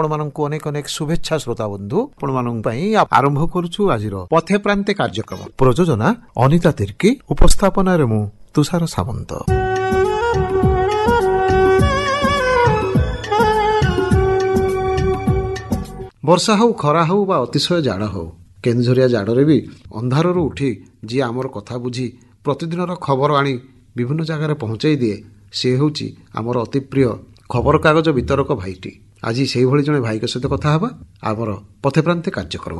आपण माननकु अनेक अनेक शुभेच्छा श्रोता बंधु आपण मानन पई आरंभ करूछु आजिर पथे प्रांते कार्यक्रम प्रयोजना अनिता तिर्की उपस्थापना रे मु तुषार सामंत। वर्षा हो खरा हो बा अतिशय जाड़ हो केन्दुझरिया जाड़े भी अंधार उठी जी आमर कथा बुझी प्रतिदिन खबर आनी विभिन्न जगार पहुंचाई दिए सी हूँ आमर अति प्रिय खबर कागज वितरक भाईटी। आज से जड़े भाई सहित कथा हवा आमर पथे प्रांते कार्यक्रम।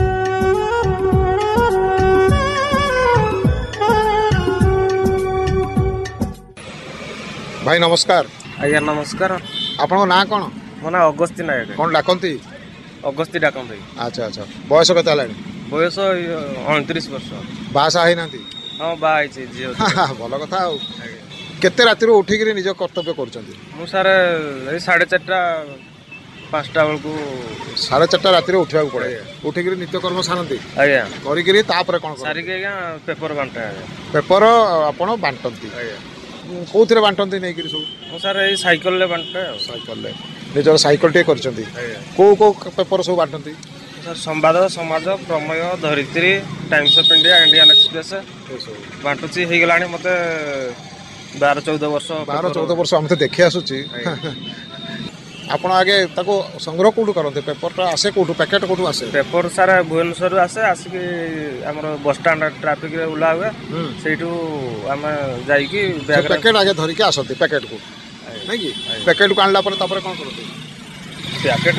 भाई नमस्कार। आज्ञा नमस्कार। आपन ना कौन? मो ना अगस्ती नायक। कौन डाकती? अगस्ती डाकती। अच्छा अच्छा बयस केते हलानी? बयस 29 वर्ष। बासा है नांती? हां बा है छी जियो। भलो कथा हो। केते राति रो उठी के निज कर्तव्य करछंती? मु सारे 4:30 5टा बेल को 4:30 राति रो उठिया पड़े। उठी के नित्य कर्म सानंती? आज्ञा करी के तापर कोन कर? सारी के आज्ञा पेपर बांटा है। पेपर आपण बांटंती? आज्ञा कोथिरे बांटंती नै कि सब? मु सारे साइकिल ले बांटा है। साइकिल ले निजर साइकिल टे करछंती? को पेपर सब बांटंती? सर संवाद समाज प्रमेय धरित्री times of India Indian express बांटुची हे गलानी मते 12-14 वर्ष। 12-14 वर्ष हम तो देखि आसुची। आपण आगे ताको संग्रह कोठु करते? पेपरटा आसे कोठु? पैकेट कोठु आसे? पेपर सारा भुवनेश्वर आसे आसिक हमर बस स्टैंड ट्रैफिक रे उला हुए सेठू हम जाई की बैग पैकेट आगे धरि के आसते पैकेट को नै कि पैकेट को आणला पर तापर कोन करते? पैकेट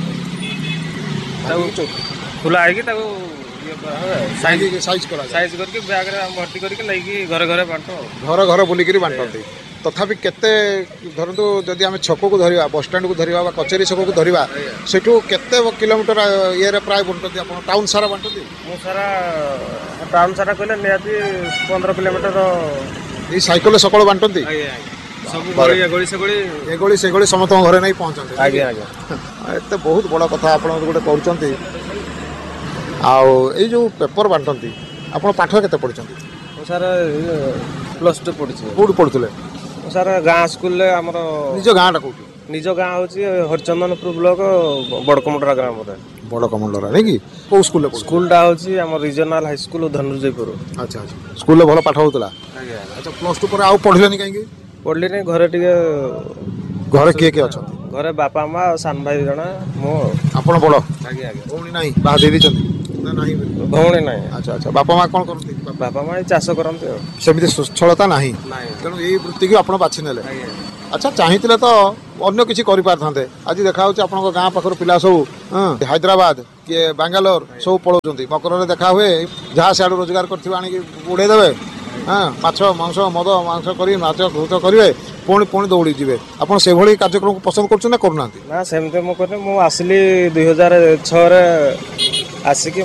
खुला है कि साइज करके बैग रे भर्ती करके लेके घर घर बांटो। घर घर बुली करी बांटते। तथापि केते धरंतु जदि आमे छक को धरिबा बस स्टैंड को धरिबा बा कचेरी छक को धरिबा सेठू केते किलोमीटर ये रे प्राय बांटते? आपण टाउन सारा बांटते? मु सारा टाउन सारा कहले नियाती 15 किलोमीटर ई साइकिल सकाळ बांटते? सब गली से गली समस्त घरे नहीं पहुंचते? आज्ञा आज्ञा एते बहुत बड़ा कथा आपण गोटे करछंती। आ ए जो पेपर बांटंती आपण पाठ केते पढिछंती? सर +2 पढिछि। कोड पढुतले? सर गाँ स्कूल ले हमर निज गाँटा कोठी? निज गाँ होछि हरचंदनपुर ब्लॉक बड़कमुंडरा ग्राम रे। बड़कमुंडरा नै कि को स्कूल ले? स्कूल डा होछि हमर रीजनल हाई स्कूल धनुर्जयपुर। अच्छा अच्छा स्कूल ले भलो पाठ होतला? आज्ञा। अच्छा +2 पर आउ पढिलेनी काहे? पढ़ली नहीं घरे टिके। घरे किए के अच्छा? घरे बापा माँ सान भाई जना मो। आपण बड़? आज्ञा आज्ञा। भौणी नाही बा दे दिछंती ना नाही? भौणी नाही। अच्छा अच्छा बापा माँ कोन करथि? बापा माँ चाष करते। सेमिति सुच्छलता नाही तेणु ये वृत्ति की आपण बाछि नेले? अच्छा चाहिथिले तो अन्य किछि करि पारथांते। आज देखा होछि आपन गाँ पाखर पिला सब हैदराबाद के बेंगलोर सब पळौचंती मकर रे देखा हुए जहाँ से रोजगार करथि आनी उड़े देबे। हाँ माछ मांस मद मांस करी माछ घूत करेंगे पुणी पुणी दौड़ी जी आप से भाई कार्यक्रम को पसंद कर ना ना सेमती मुझे आसली 2006 आसिक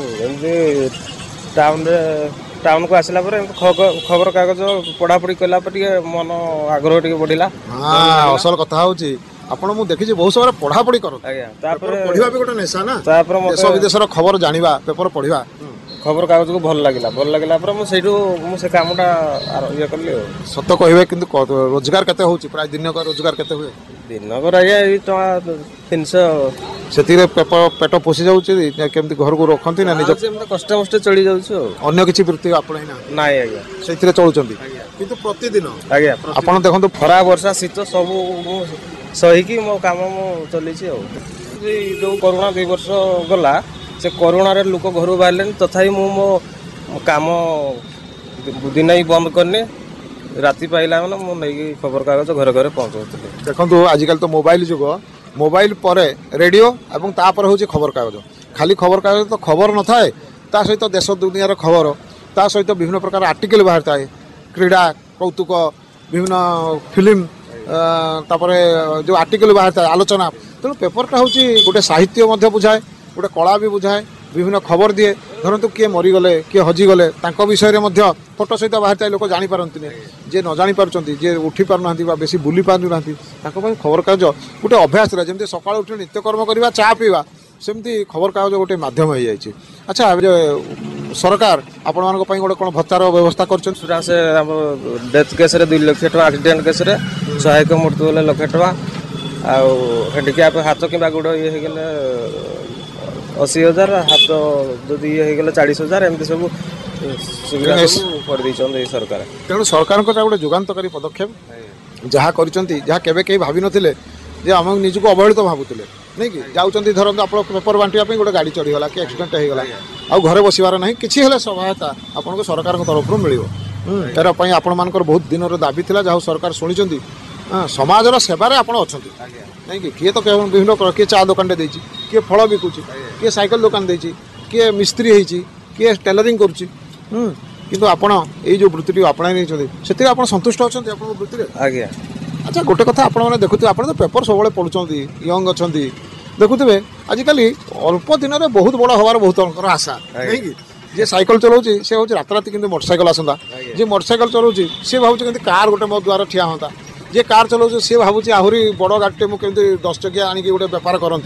टाउन को आसला खबर कागज पढ़ापढ़ी कला मन आग्रह टे बढ़ला। हाँ असल कथा होची आपण मु देखि बहुत समय पढ़ापढ़ी कर पढ़ा भी गोटे नेशा ना देश विदेश खबर जानिबा पेपर पढ़िबा खबर कागज को भल लगिला पर मु से कामटा ये करली। सत कहबे किंतु रोजगार केते होची प्राय दिन का रोजगार केते हुए? दिन को आज्ञा 300 सेति रे पेट पोसी जाउची केमति घर को रखंती ना निज कष्ट मष्ट चली जाउची। अन्य किछि वृत्ति आपण ना नाही आज्ञा सेति रे चलुचंती किंतु प्रतिदिन आज्ञा आपण देखंतु खरा वर्षा शीत सब सही की मो काम मो चली छी। जो कोरोना 2 वर्ष गला से कोरोना रे लोक घर बाहर तथापि मु मो काम दिन ही बंद करने राति पाइला माने मु नहीं खबर कागज घर घर पहुँचौली। देखो आजिकल तो मोबाइल जुग मोबाइल पर रेडियो एवं तापर हूँ खबर कागज खाली खबर कागज तो खबर न थाए ता सहित देश दुनिया खबर ता सहित विभिन्न प्रकार आर्टिकल बाहर थाए क्रीड़ा कौतुक विभिन्न फिल्म तापर जो आर्टिकल बाहर थाए आलोचना तेणु पेपरटा हूँ गोटे साहित्य बुझाए गोटे कला भी बुझाए विभिन्न खबर दिए धरतु किए मरीगले किए हजिगले विषय में फोटो सहित बाहर थाए लोक जापारती जे न जापार जे उठी पारना बेसी बुली पारना खबर कागज गोटे अभ्यास रहा जमी सकाल उठी नित्यकर्म करवा चा पीवा सेमती खबर कागज गोटे मध्यम हो जाए। अच्छा सरकार आपण मानक गोटे कौन भत्तार व्यवस्था कर डेथ केस 2 लाख टका एक्सीडेंट केस सहायक मृत्यु 1 लाख टका ଆଉ ହ୍ୟାଣ୍ଡିକ୍ୟାପ୍ ହାତ କିମ୍ବା ଗୋଡ଼ ଇଏ ହେଇଗଲେ 80,000, ହାତ ଯଦି ଇଏ ହେଇଗଲେ 40,000, ଏମିତି ସବୁ ସୁବିଧା ସବୁ କରିଦେଇଛନ୍ତି ଏଇ ସରକାର। ତେଣୁ ସରକାରଙ୍କ ଗୋଟେ ଯୁଗାନ୍ତକାରୀ ପଦକ୍ଷେପ ଯାହା କରିଛନ୍ତି, ଯାହା କେବେ କେହି ଭାବିନଥିଲେ ଯେ ଆମେ ନିଜକୁ ଅବହେଳିତ ଭାବୁଥିଲେ ନାଇଁ କି। ଯାଉଛନ୍ତି ଧରନ୍ତୁ ଆପଣ ପେପର ବାଣ୍ଟିବା ପାଇଁ ଗୋଟେ ଗାଡ଼ି ଚଢ଼ିଗଲା କି ଆକ୍ସିଡେଣ୍ଟ ହେଇଗଲା, ଆଉ ଘରେ ବସିବାର ନାହିଁ, କିଛି ହେଲେ ସହାୟତା ଆପଣଙ୍କୁ ସରକାରଙ୍କ ତରଫରୁ ମିଳିବ। ଏହାର ପାଇଁ ଆପଣମାନଙ୍କର ବହୁତ ଦିନର ଦାବି ଥିଲା, ଯାହା ସରକାର ଶୁଣିଛନ୍ତି। ସମାଜର ସେବାରେ ଆପଣ ଅଛନ୍ତି ନାଇଁକି। କିଏ ତ ବିଭିନ୍ନ କିଏ ଚା ଦୋକାନଟେ ଦେଇଛି, କିଏ ଫଳ ବିକୁଛି, କିଏ ସାଇକେଲ ଦୋକାନ ଦେଇଛି, କିଏ ମିସ୍ତ୍ରୀ ହେଇଛି, କିଏ ଟେଲରିଂ କରୁଛି। କିନ୍ତୁ ଆପଣ ଏଇ ଯେଉଁ ବୃତ୍ତିଟି ଆପଣାଇ ନେଇଛନ୍ତି ସେଥିରେ ଆପଣ ସନ୍ତୁଷ୍ଟ ଅଛନ୍ତି ଆପଣଙ୍କ ବୃତ୍ତିରେ? ଆଜ୍ଞା। ଆଚ୍ଛା, ଗୋଟେ କଥା ଆପଣମାନେ ଦେଖୁଥିବେ, ଆପଣ ତ ପେପର ସବୁବେଳେ ପଢ଼ୁଛନ୍ତି, ୟଙ୍ଗ ଅଛନ୍ତି, ଦେଖୁଥିବେ ଆଜିକାଲି ଅଳ୍ପ ଦିନରେ ବହୁତ ବଡ଼ ହେବାର ବହୁତଙ୍କର ଆଶା ନାଇଁକି। ଯିଏ ସାଇକେଲ ଚଲାଉଛି ସେ ହେଉଛି ରାତାରାତି କିନ୍ତୁ ମୋଟରସାଇକେଲ ଆସନ୍ତା, ଯିଏ ମୋଟରସାଇକେଲ ଚଲାଉଛି ସିଏ ଭାବୁଛି କେମିତି କାର୍ ଗୋଟେ ମୋ ଦ୍ୱାରା ଠିଆ ହୁଅନ୍ତା, ଯିଏ କାର୍ ଚଲାଉଛି ସିଏ ଭାବୁଛି ଆହୁରି ବଡ଼ ଗାଡ଼ିଟେ ମୁଁ କେମିତି 10 ଚକିଆ ଆଣିକି ଗୋଟେ ବେପାର କରନ୍ତି।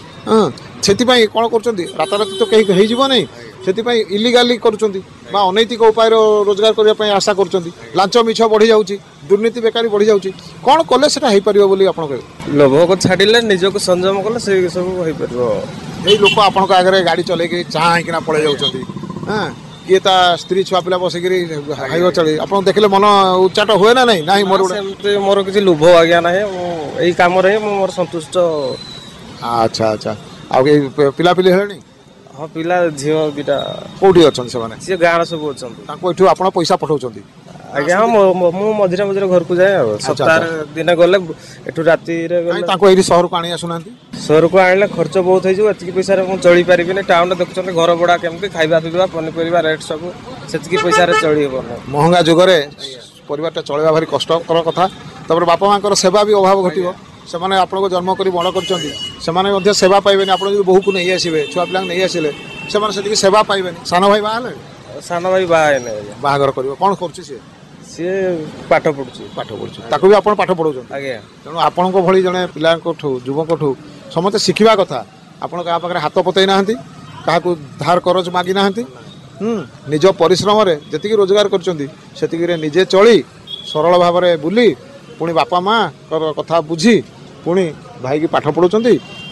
ସେଥିପାଇଁ କ'ଣ କରୁଛନ୍ତି, ରାତାରାତି ତ କେହି ହେଇଯିବ ନାହିଁ, ସେଥିପାଇଁ ଇଲିଗାଲି କରୁଛନ୍ତି ବା ଅନୈତିକ ଉପାୟରେ ରୋଜଗାର କରିବା ପାଇଁ ଆଶା କରୁଛନ୍ତି। ଲାଞ୍ଚ ମିଛ ବଢ଼ିଯାଉଛି, ଦୁର୍ନୀତି ବେକାରୀ ବଢ଼ିଯାଉଛି। କ'ଣ କଲେ ସେଟା ହେଇପାରିବ ବୋଲି ଆପଣ କହିବେ? ଲୋଭକୁ ଛାଡ଼ିଲେ, ନିଜକୁ ସଂଯମ କଲେ ସେ ସବୁ ହେଇପାରିବ। ଏଇ ଲୋକ ଆପଣଙ୍କ ଆଗରେ ଗାଡ଼ି ଚଲେଇକି ଚାଁ ହେଇକିନା ପଳେଇ ଯାଉଛନ୍ତି, କିଏ ତା ସ୍ତ୍ରୀ ଛୁଆ ପିଲା ବସିକିରି ହାଇୱେ ଚଳି, ଆପଣଙ୍କୁ ଦେଖିଲେ ମନ ଉଚ୍ଚାଟ ହୁଏ ନା ନାହିଁ? ନାହିଁ ମୋର ସେମିତି ମୋର କିଛି ଲୋଭ ଆଜ୍ଞା ନାହିଁ, ମୁଁ ଏଇ କାମରେ ହିଁ ମୁଁ ମୋର ସନ୍ତୁଷ୍ଟ। ଆଚ୍ଛା ଆଚ୍ଛା। ଆଉ କେହି ପିଲାପିଲି ହେଲେଣି? ହଁ, ପିଲା ଝିଅ 2ଟା। କୋଉଠି ଅଛନ୍ତି ସେମାନେ? ସିଏ ଗାଁରେ ସବୁ ଅଛନ୍ତି। ତାଙ୍କୁ ଏଠୁ ଆପଣ ପଇସା ପଠାଉଛନ୍ତି? ଆଜ୍ଞା, ହଁ, ମୁଁ ମଝିରେ ମଝିରେ ଘରକୁ ଯାଏ, ଆଉ ସପ୍ତାହରେ ଦିନେ ଗଲେ ଏଠୁ ରାତିରେ କାହିଁ ଗଲେ। ତାଙ୍କୁ ଏଇଠି ସହରକୁ ଆଣି ଆସୁନାହାନ୍ତି? ସହରକୁ ଆଣିଲେ ଖର୍ଚ୍ଚ ବହୁତ ହେଇଯିବ, ଏତିକି ପଇସାରେ ମୁଁ ଚଳିପାରିବିନି। ଟାଉନରେ ଦେଖୁଛନ୍ତି ଘର ଭଡ଼ା କେମିତି, ଖାଇବା ପିଇବା ପନିପରିବା ରେଟ୍ ସବୁ, ସେତିକି ପଇସାରେ ଚଳି ହେବନି। ମହଙ୍ଗା ଯୁଗରେ ପରିବାରଟା ଚଳେଇବା ଭାରି କଷ୍ଟକର କଥା। ତାପରେ ବାପା ମାଙ୍କର ସେବା ବି ଅଭାବ ଘଟିବ। ସେମାନେ ଆପଣଙ୍କୁ ଜନ୍ମ କରି ବଡ଼ କରିଛନ୍ତି, ସେମାନେ ମଧ୍ୟ ସେବା ପାଇବେନି। ଆପଣ ଯଦି ବୋହୂକୁ ନେଇ ଆସିବେ, ଛୁଆ ପିଲାଙ୍କୁ ନେଇ ଆସିଲେ, ସେମାନେ ସେତିକି ସେବା ପାଇବେନି। ସାନ ଭାଇ ବାହା ହେଲେ? ସାନ ଭାଇ ବାହା ହେଇନି ଆଜ୍ଞା। ବାହାଘର କରିବ? କ'ଣ କରୁଛି ସିଏ? ସିଏ ପାଠ ପଢୁଛି। ତାକୁ ବି ଆପଣ ପାଠ ପଢ଼ାଉଛନ୍ତି? ଆଜ୍ଞା। ତେଣୁ ଆପଣଙ୍କ ଭଳି ଜଣେ ପିଲାଙ୍କଠୁ, ଯୁବକଠୁ ସମସ୍ତେ ଶିଖିବା କଥା। ଆପଣ କାହା ପାଖରେ ହାତ ପତେଇ ନାହାନ୍ତି, କାହାକୁ ଧାର କରଜ ମାଗି ନାହାନ୍ତି। ନିଜ ପରିଶ୍ରମରେ ଯେତିକି ରୋଜଗାର କରିଛନ୍ତି ସେତିକିରେ ନିଜେ ଚଳି, ସରଳ ଭାବରେ ବୁଲି, ପୁଣି ବାପା ମାଆଙ୍କର କଥା ବୁଝି, ପୁଣି ଭାଇକି ପାଠ ପଢ଼ାଉଛନ୍ତି।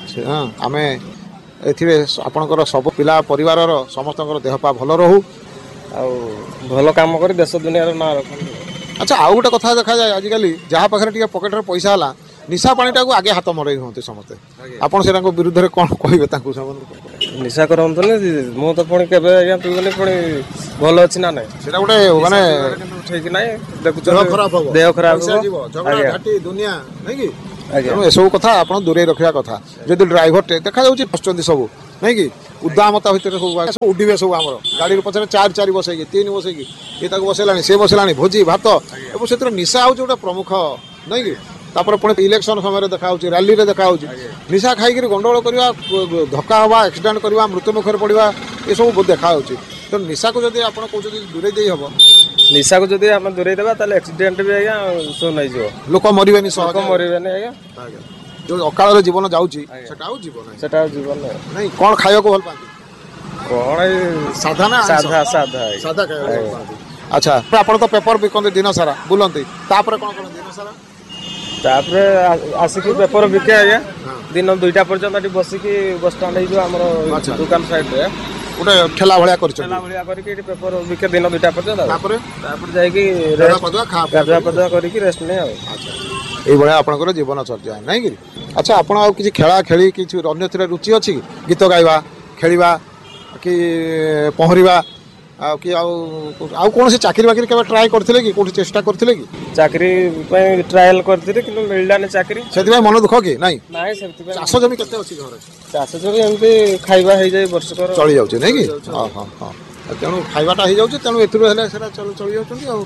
ଆମେ ଏଥିରେ ଆପଣଙ୍କର ସବୁ ପିଲା ପରିବାରର ସମସ୍ତଙ୍କର ଦେହ ପା ଭଲ ରହୁ, ଆଉ ଭଲ କାମ କରି ଦେଶ ଦୁନିଆର ନାଁ ରଖନ୍ତୁ। ଆଚ୍ଛା, ଆଉ ଗୋଟେ କଥା ଦେଖାଯାଏ, ଆଜିକାଲି ଯାହା ପାଖରେ ଟିକେ ପକେଟରେ ପଇସା ହେଲା, ନିଶା ପାଣିଟାକୁ ଆଗେ ହାତ ମରେଇ ହୁଅନ୍ତି ସମସ୍ତେ। ଆପଣ ସେଟାଙ୍କ ବିରୁଦ୍ଧରେ କ'ଣ କହିବେ ତାଙ୍କୁ? ନିଶା କରନ୍ତୁନି, ମୁଁ ତ ପୁଣି କେବେ ଆଜ୍ଞା ପିଇବିନି, ପୁଣି ଭଲ ଅଛି ନା ନାହିଁ? ସେଟା ଗୋଟେ ମାନେ ଠିକ ନାହିଁ, ଦେଖୁଛନ୍ତି ଦେହ ଖରାପ ହବ, ଦେହ ଖରାପ ପଇସା ଯିବ, ଝଗଡ଼ା ଆଜ୍ଞା ଝାଟି ଦୁନିଆ ନାଇଁ କି। ଆଜ୍ଞା। ତେଣୁ ଏସବୁ କଥା ଆପଣ ଦୂରେଇ ରଖିବା କଥା। ଯଦି ଡ୍ରାଇଭରଟେ ଦେଖାଯାଉଛି ବସୁଛନ୍ତି ସବୁ ନାଇଁ କି, ଉଦାମତା ଭିତରେ ସବୁ ଉଡ଼ିବେ ସବୁ, ଆମର ଗାଡ଼ିର ପଛରେ 4 ବସେଇକି 3 ବସେଇକି, ଇଏ ତାକୁ ବସେଇଲାଣି, ସେ ବସେଇଲାଣି, ଭୋଜି ଭାତ, ଏବଂ ସେଥିରେ ନିଶା ହେଉଛି ଗୋଟେ ପ୍ରମୁଖ ନାଇଁ କି। ତାପରେ ପୁଣି ଇଲେକ୍ସନ ସମୟରେ ଦେଖାହେଉଛି, ରାଲିରେ ଦେଖାହେଉଛି, ନିଶା ଖାଇକିରି ଗଣ୍ଡଗୋଳ କରିବା, ଧକ୍କା ହେବା, ଆକ୍ସିଡେଣ୍ଟ କରିବା, ମୃତ୍ୟୁ ମୁଖରେ ପଡ଼ିବା, ଏସବୁ ବହୁତ ଦେଖାହେଉଛି। ତେଣୁ ନିଶାକୁ ଯଦି ଆପଣ କହୁଛନ୍ତି ଦୂରେଇ ଦେଇ ହେବ, ନିଶାକୁ ଯଦି ଆମେ ଦୂରେଇ ଦେବା ତାହେଲେ ଆକ୍ସିଡେଣ୍ଟ ବି ଆଜ୍ଞା ଶୂନ ହେଇଯିବ, ଲୋକ ମରିବେନି, ଲୋକ ମରିବେନି ଆଜ୍ଞା। ଯେଉଁ ଅକାଳରେ ଜୀବନ ଯାଉଛି ସେଟା ଆଉ ଜୀବନ ସେଟା ଆଉ ଜୀବନ ନାଇଁ। କ'ଣ ଖାଇବାକୁ ଭଲ ପାଆନ୍ତି? କ'ଣ ଏଇ ସାଧା ନା ସାଧା ସାଧା ଖାଇବାକୁ ଭଲ ପାଆନ୍ତି? ଆଚ୍ଛା, ଆପଣ ତ ପେପର ବିକନ୍ତି ଦିନ ସାରା, ବୁଲନ୍ତି, ତାପରେ କ'ଣ କରନ୍ତି ଦିନ ସାରା? ତାପରେ ଆସିକି ପେପର ବିକେ ଆଜ୍ଞା, ଦିନ 2ଟା ପର୍ଯ୍ୟନ୍ତ ଏଠି ବସିକି ବସଷ୍ଟାଣ୍ଡ ହେଇଯିବ ଆମର ଦୋକାନ ସାଇଡରେ ଗୋଟେ ଠେଲା ଭଳିଆ କରିଛନ୍ତି, ଠେଲା ଭଳିଆ କରିକି ଏଠି ପେପର ବିକେ ଦିନ 2ଟା ପର୍ଯ୍ୟନ୍ତ। ତାପରେ ଯାଇକି ଗାଧୁଆ ପାଧୁଆ କରିକି ରେଷ୍ଟ ନିଏ ଆଉ। ଏଇଭଳିଆ ଆପଣଙ୍କର ଜୀବନଚର୍ଯ୍ୟା ନାଇଁ କି? ଆଚ୍ଛା, ଆପଣ ଆଉ କିଛି ଖେଳା ଖେଳି କିଛି ଅନ୍ୟଥିରେ ରୁଚି ଅଛି କି? ଗୀତ ଗାଇବା, ଖେଳିବା, କି ପହଁରିବା, ଆଉ କି ଆଉ କୌଣସି ଚାକିରି ବାକିରି କେବେ ଟ୍ରାଏ କରିଥିଲେ କି? କେଉଁଠି ଚେଷ୍ଟା କରିଥିଲେ କି? ଚାକିରି ପାଇଁ ଟ୍ରାଏଲ କରିଥିଲି କିନ୍ତୁ ମିଳିଲାନି ଚାକିରି, ସେଥିପାଇଁ ମନ ଦୁଃଖ କି? ନାଇଁ ସେଥିପାଇଁ। ଚାଷ ଜମି କେତେ ଅଛି ଘରେ? ଚାଷ ଜମି ଏମିତି ଖାଇବା ହେଇଯାଏ, ବର୍ଷକର ଚଳି ଯାଉଛି ନାଇଁ କି? ହଁ। ତେଣୁ ଖାଇବାଟା ହେଇଯାଉଛି, ତେଣୁ ଏଥିରୁ ହେଲେ ସେଟା ଚଳି ଯାଉଛନ୍ତି। ଆଉ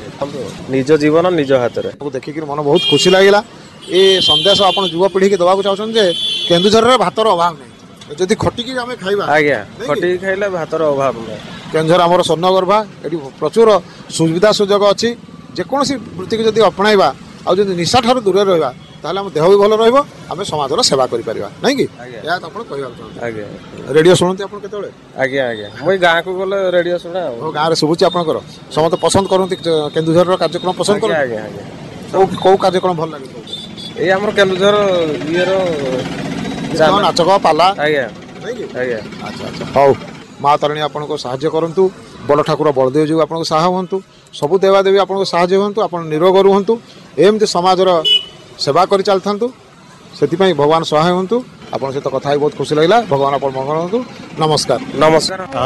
ନିଜ ଜୀବନ ନିଜ ହାତରେ। ଦେଖିକିରି ମନ ବହୁତ ଖୁସି ଲାଗିଲା। ଏ ସନ୍ଦେଶ ଆପଣ ଯୁବପିଢ଼ିକି ଦେବାକୁ ଚାହୁଁଛନ୍ତି ଯେ କେନ୍ଦୁଝରରେ ଭାତର ଅଭାବ ନାହିଁ, ଯଦି ଖଟିକି ଆମେ ଖାଇବା। ଆଜ୍ଞା, ଖଟିକି ଖାଇଲେ ଭାତର ଅଭାବ ନାହିଁ। କେନ୍ଦୁଝର ଆମର ସ୍ୱର୍ଣ୍ଣଗର୍ଭା, ଏଠି ପ୍ରଚୁର ସୁବିଧା ସୁଯୋଗ ଅଛି। ଯେକୌଣସି ବୃତ୍ତିକୁ ଯଦି ଅପଣାଇବା, ଆଉ ଯଦି ନିଶାଠାରୁ ଦୂରରେ ରହିବା, ତାହେଲେ ଆମ ଦେହ ବି ଭଲ ରହିବ, ଆମେ ସମାଜର ସେବା କରିପାରିବା ନାଇଁ କି? ଏହା ତ ଆପଣ କହିବାକୁ ଚାହୁଁଛନ୍ତି। ଆଜ୍ଞା। ରେଡ଼ିଓ ଶୁଣନ୍ତି ଆପଣ କେତେବେଳେ? ଆଜ୍ଞା, ମୁଁ ଏଇ ଗାଁକୁ ଗଲେ ରେଡ଼ିଓ ଶୁଣେ ଆଉ। ଗାଁରେ ଶୁଭୁଛି ଆପଣଙ୍କର? ସମସ୍ତେ ପସନ୍ଦ କରନ୍ତି କେନ୍ଦୁଝରର କାର୍ଯ୍ୟକ୍ରମ ପସନ୍ଦ କରନ୍ତି? ଆଜ୍ଞା। କୋଉ କାର୍ଯ୍ୟକ୍ରମ ଭଲ ଲାଗେ? ଏଇ ଆମର କେନ୍ଦୁଝର ଇଏର ନାଚ ପାଲା ଆଜ୍ଞା ନାଇଁ କି? ଆଜ୍ଞା। ଆଚ୍ଛା ଆଚ୍ଛା ହଉ ମା ତାରିଣୀ ଆପଣଙ୍କୁ ସାହାଯ୍ୟ କରନ୍ତୁ। ବଡ଼ ଠାକୁର ବଳଦେବ ଯୋଗୁଁ ଆପଣଙ୍କୁ ସାହା ହୁଅନ୍ତୁ। ସବୁ ଦେବାଦେବୀ ଆପଣଙ୍କୁ ସାହାଯ୍ୟ ହୁଅନ୍ତୁ। ଆପଣ ନିରୋଗ ରୁହନ୍ତୁ। ଏମିତି ସମାଜର ସେବା କରି ଚାଲିଥାନ୍ତୁ। ସେଥିପାଇଁ ଭଗବାନ ସହାୟ ହୁଅନ୍ତୁ। ଆପଣଙ୍କ ସହିତ କଥା ହେଇ ବହୁତ ଖୁସି ଲାଗିଲା। ଭଗବାନ ଆପଣ ମଙ୍ଗଳ ହୁଅନ୍ତୁ। ନମସ୍କାର। ନମସ୍କାର।